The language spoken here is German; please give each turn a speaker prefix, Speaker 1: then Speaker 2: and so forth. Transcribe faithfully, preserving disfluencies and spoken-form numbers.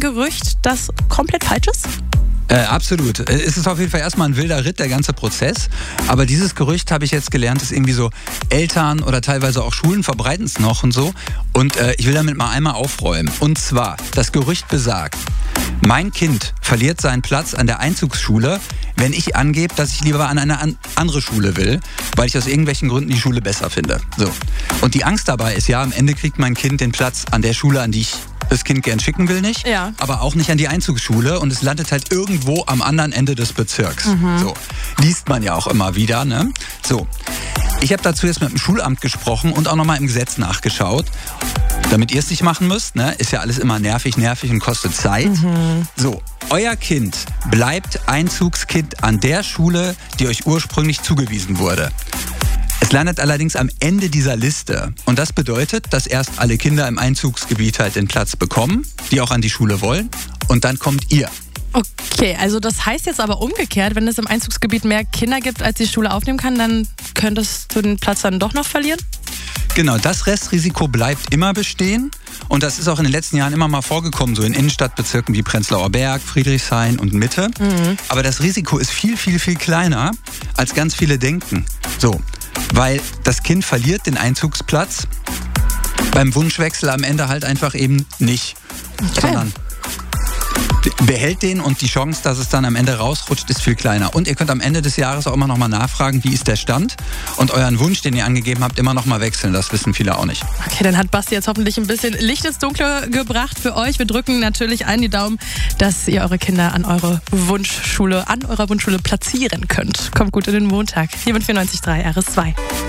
Speaker 1: Gerücht, das komplett falsch ist?
Speaker 2: Äh, absolut. Es ist auf jeden Fall erstmal ein wilder Ritt, der ganze Prozess. Aber dieses Gerücht, habe ich jetzt gelernt, ist irgendwie so, Eltern oder teilweise auch Schulen verbreiten es noch und so. Und äh, ich will damit mal einmal aufräumen. Und zwar, das Gerücht besagt, mein Kind verliert seinen Platz an der Einzugsschule, wenn ich angebe, dass ich lieber an eine an andere Schule will, weil ich aus irgendwelchen Gründen die Schule besser finde. So. Und die Angst dabei ist ja, am Ende kriegt mein Kind den Platz an der Schule, an die ich das Kind gern schicken will, nicht,
Speaker 1: ja.
Speaker 2: aber auch nicht an die Einzugsschule und es landet halt irgendwo am anderen Ende des Bezirks.
Speaker 1: Mhm.
Speaker 2: So. Liest man ja auch immer wieder, ne? So. Ich habe dazu jetzt mit dem Schulamt gesprochen und auch nochmal im Gesetz nachgeschaut, damit ihr es nicht machen müsst, ne? Ist ja alles immer nervig, nervig und kostet Zeit.
Speaker 1: Mhm.
Speaker 2: So, euer Kind bleibt Einzugskind an der Schule, die euch ursprünglich zugewiesen wurde. Es landet allerdings am Ende dieser Liste. Und das bedeutet, dass erst alle Kinder im Einzugsgebiet halt den Platz bekommen, die auch an die Schule wollen. Und dann kommt ihr.
Speaker 1: Okay, also das heißt jetzt aber umgekehrt, wenn es im Einzugsgebiet mehr Kinder gibt, als die Schule aufnehmen kann, dann könntest du den Platz dann doch noch verlieren?
Speaker 2: Genau, das Restrisiko bleibt immer bestehen. Und das ist auch in den letzten Jahren immer mal vorgekommen, so in Innenstadtbezirken wie Prenzlauer Berg, Friedrichshain und Mitte.
Speaker 1: Mhm.
Speaker 2: Aber das Risiko ist viel, viel, viel kleiner, als ganz viele denken. So, weil das Kind verliert den Einzugsplatz beim Wunschwechsel am Ende halt einfach eben nicht,
Speaker 1: okay.
Speaker 2: sondern behält den und die Chance, dass es dann am Ende rausrutscht, ist viel kleiner. Und ihr könnt am Ende des Jahres auch immer noch mal nachfragen, wie ist der Stand und euren Wunsch, den ihr angegeben habt, immer noch mal wechseln. Das wissen viele auch nicht.
Speaker 1: Okay, dann hat Basti jetzt hoffentlich ein bisschen Licht ins Dunkle gebracht für euch. Wir drücken natürlich allen die Daumen, dass ihr eure Kinder an eure Wunschschule, an eurer Wunschschule platzieren könnt. Kommt gut in den Montag. Hier mit vierundneunzig Komma drei R S zwei.